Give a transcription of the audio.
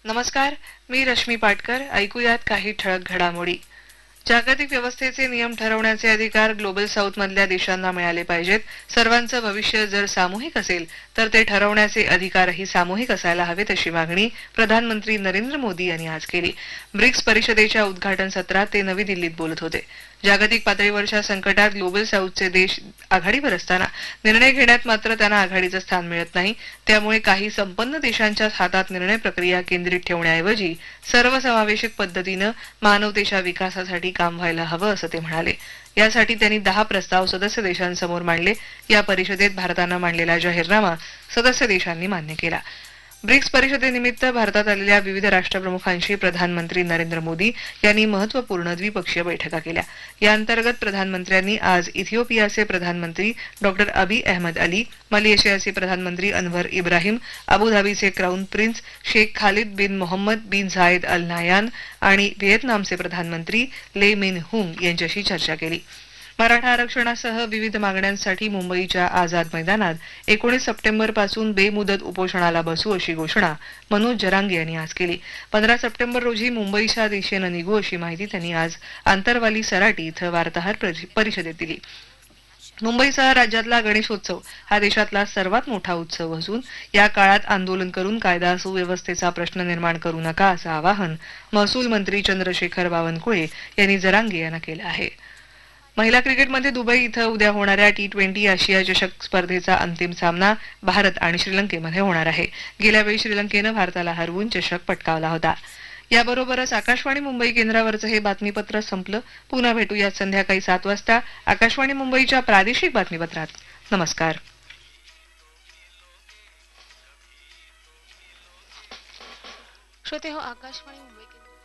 नमस्कार, मी रश्मी पाटकर. ऐकूयात काही ठळक घडामोडी. जागतिक व्यवस्थेचे नियम ठरवण्याचे अधिकार ग्लोबल साऊथ मधल्या देशांना मिळाले पाहिजेत. सर्वांचं भविष्य जर सामूहिक असेल तर ते ठरवण्याचे अधिकारही सामूहिक असायला हवेत अशी मागणी प्रधानमंत्री नरेंद्र मोदी यांनी आज केली. ब्रिक्स परिषदेच्या उद्घाटन सत्रात ते नवी दिल्लीत बोलत होते. जागतिक पातळीवरच्या संकटात ग्लोबल साऊथचे देश आघाडीवर असताना निर्णय घेण्यात मात्र त्यांना आघाडीचं स्थान मिळत नाही. त्यामुळे काही संपन्न देशांच्याच हातात निर्णय प्रक्रिया केंद्रित ठेवण्याऐवजी सर्वसमावेशक पद्धतीनं मानवतेच्या विकासासाठी काम व्हायला हवं असं ते म्हणाले. यासाठी त्यांनी 10 प्रस्ताव सदस्य देशांसमोर मांडले. या परिषदेत भारतानं मांडलेला जाहीरनामा सदस्य देशांनी मान्य केला. ब्रिक्स परिषदेनिमित्त भारतात आलेल्या विविध राष्ट्रप्रमुखांशी प्रधानमंत्री नरेंद्र मोदी यांनी महत्वपूर्ण द्विपक्षीय बैठका केल्या. या अंतर्गत प्रधानमंत्र्यांनी आज इथिओपियाचे प्रधानमंत्री डॉक्टर अबी अहमद अली, मलेशियाचे प्रधानमंत्री अनवर इब्राहिम, अबुधाबीचे क्राऊन प्रिन्स शेख खालिद बिन मोहम्मद बिन झायेद अल नाहयान आणि व्हिएतनामचे प्रधानमंत्री ले मिन हुंग यांच्याशी चर्चा केली. मराठा आरक्षणासह विविध मागण्यांसाठी मुंबईच्या आझाद मैदानात 19 सप्टेंबर पासून बेमुदत उपोषणाला बसू अशी घोषणा मनोज जरांगे यांनी आज केली. 15 सप्टेंबर रोजी मुंबईच्या दिशेनं निघू अशी माहिती त्यांनी आज आंतरवाली सराटी इथं वार्ताहर परिषदेत दिली. मुंबईसह राज्यातला गणेशोत्सव हा देशातला सर्वात मोठा उत्सव असून या काळात आंदोलन करून कायदा सुव्यवस्थेचा प्रश्न निर्माण करू नका असं आवाहन महसूल मंत्री चंद्रशेखर बावनकुळे यांनी जरांगे यांना केलं आहे. महिला क्रिकेटमध्ये दुबई इथं उद्या होणाऱ्या T20 आशिया चषक स्पर्धेचा अंतिम सामना भारत आणि श्रीलंकेमध्ये होणार आहे. गेल्या वेळी श्रीलंकेनं भारताला हरवून चषक पटकावला होता. याबरोबरच आकाशवाणी मुंबई केंद्रावरचं हे बातमीपत्र संपलं. पुन्हा भेटूयात संध्याकाळी 7 वाजता आकाशवाणी मुंबईच्या प्रादेशिक बातमीपत्रात. नमस्कार. श्रोते हो, आकाशवाणी मुंबई केंद्र